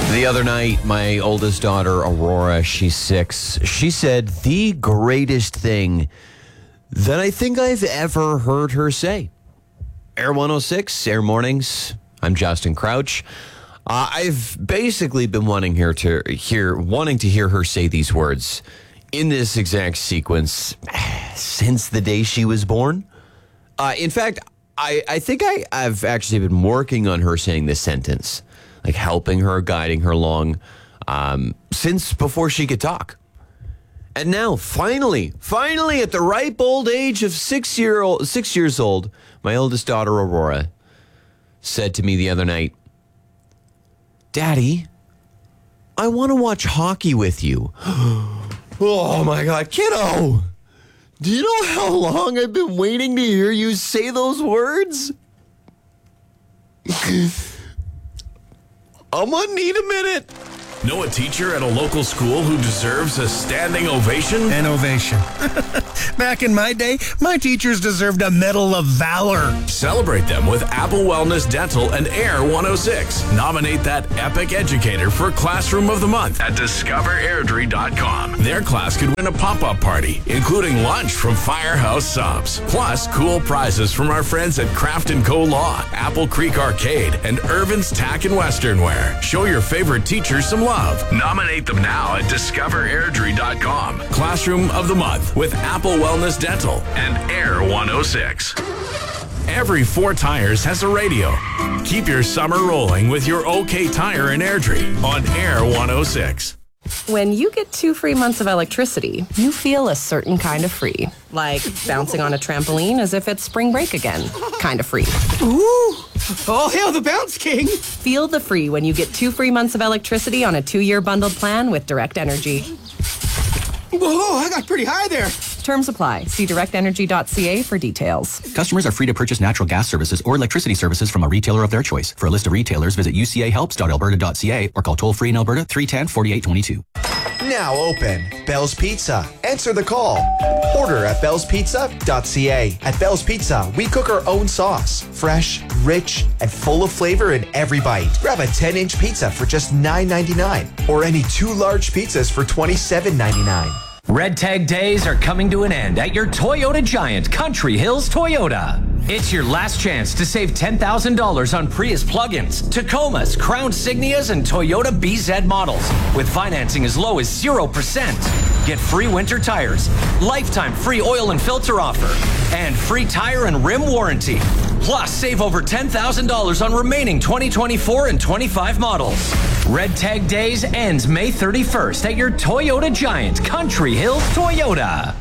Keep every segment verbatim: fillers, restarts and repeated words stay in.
The other night, my oldest daughter, Aurora, she's six, she said the greatest thing that I think I've ever heard her say. Air one oh six, Air Mornings. I'm Justin Crouch. Uh, I've basically been wanting her to hear, wanting to hear her say these words in this exact sequence since the day she was born. Uh, in fact, I, I think I, I've actually been working on her saying this sentence, like helping her, guiding her along, um, since before she could talk. And now, finally, finally, at the ripe old age of six year old, six years old, my oldest daughter, Aurora, said to me the other night, "Daddy, I want to watch hockey with you." Oh my God, kiddo! Do you know how long I've been waiting to hear you say those words? I'm gonna need a minute. Know a teacher at a local school who deserves a standing ovation? An ovation. Back in my day, my teachers deserved a Medal of Valor. Celebrate them with Apple Wellness Dental and Air one oh six. Nominate that epic educator for Classroom of the Month at discover airdrie dot com. Their class could win a pop-up party, including lunch from Firehouse Subs. Plus, cool prizes from our friends at Craft and Co. Law, Apple Creek Arcade, and Irvin's Tack and Western Wear. Show your favorite teacher some love. Nominate them now at discover airdrie dot com. Classroom of the Month with Apple Wellness Dental and Air one oh six. Every four tires has a radio. Keep your summer rolling with your OK Tire and Airdrie on Air one oh six. When you get two free months of electricity, you feel a certain kind of free. Like bouncing on a trampoline as if it's spring break again. Kind of free. Ooh! Oh, hail the bounce king! Feel the free when you get two free months of electricity on a two-year bundled plan with Direct Energy. Whoa, I got pretty high there. Terms apply. See direct energy dot c a for details. Customers are free to purchase natural gas services or electricity services from a retailer of their choice. For a list of retailers, visit u c a helps dot alberta dot c a or call toll-free in Alberta three one zero, four eight two two. Now open. Bell's Pizza. Answer the call. Order at bells pizza dot c a. At Bell's Pizza, we cook our own sauce. Fresh, rich, and full of flavor in every bite. Grab a ten-inch pizza for just nine ninety-nine or any two large pizzas for twenty-seven ninety-nine. Red Tag Days are coming to an end at your Toyota Giant, Country Hills Toyota. It's your last chance to save ten thousand dollars on Prius plug-ins, Tacomas, Crown Signias, and Toyota B Z models with financing as low as zero percent. Get free winter tires, lifetime free oil and filter offer, and free tire and rim warranty. Plus, save over ten thousand dollars on remaining twenty twenty-four and twenty-five models. Red Tag Days ends May thirty-first at your Toyota Giant, Country Hills Toyota.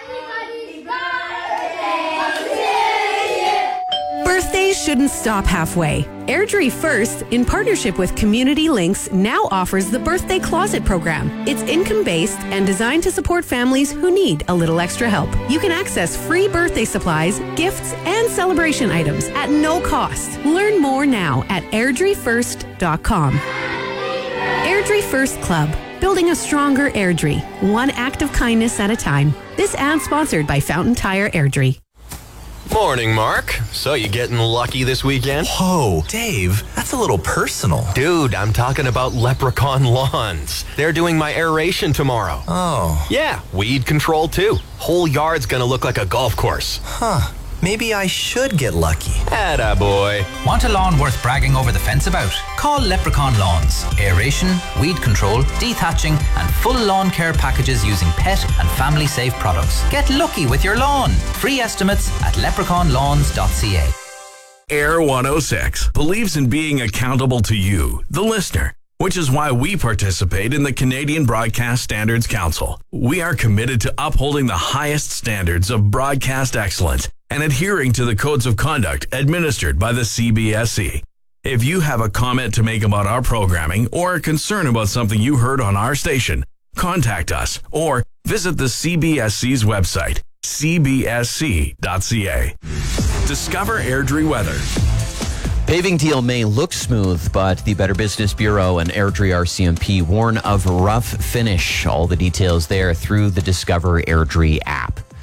Birthdays shouldn't stop halfway. Airdrie First, in partnership with Community Links, now offers the Birthday Closet program. It's income-based and designed to support families who need a little extra help. You can access free birthday supplies, gifts, and celebration items at no cost. Learn more now at airdrie first dot com. Airdrie First Club, building a stronger Airdrie, one act of kindness at a time. This ad sponsored by Fountain Tire Airdrie. Morning, Mark. So you getting lucky this weekend? Whoa, Dave, that's a little personal. Dude, I'm talking about Leprechaun Lawns. They're doing my aeration tomorrow. Oh. Yeah, weed control too. Whole yard's gonna look like a golf course. Huh. Maybe I should get lucky. Attaboy. Want a lawn worth bragging over the fence about? Call Leprechaun Lawns. Aeration, weed control, dethatching, and full lawn care packages using pet and family-safe products. Get lucky with your lawn. Free estimates at leprechaun lawns dot c a. Air one oh six believes in being accountable to you, the listener, which is why we participate in the Canadian Broadcast Standards Council. We are committed to upholding the highest standards of broadcast excellence and adhering to the codes of conduct administered by the C B S C. If you have a comment to make about our programming or a concern about something you heard on our station, contact us or visit the C B S C's website, c b s c dot c a. Discover Airdrie weather. Paving deal may look smooth, but the Better Business Bureau and Airdrie R C M P warn of rough finish. All the details there through the Discover Airdrie app.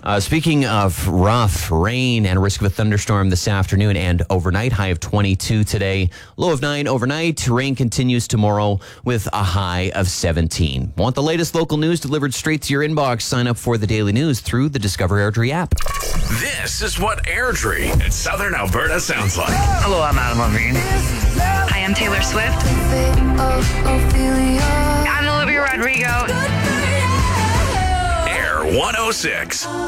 Uh, speaking of rough rain and risk of a thunderstorm this afternoon and overnight, high of twenty-two today, low of nine overnight. Rain continues tomorrow with a high of seventeen. Want the latest local news delivered straight to your inbox? Sign up for the daily news through the Discover Airdrie app. This is what Airdrie in Southern Alberta sounds like. Hello, I'm Adam Levine. Hi, I'm Taylor Swift. I'm Olivia Rodrigo. Air one oh six.